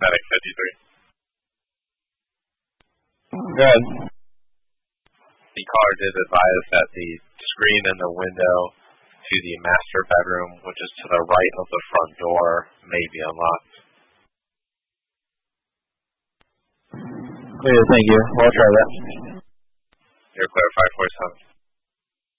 Medic 53. Good. The caller did advise that the screen in the window to the master bedroom, which is to the right of the front door, may be unlocked. Clear, thank you. We'll try that. You're clear, 547.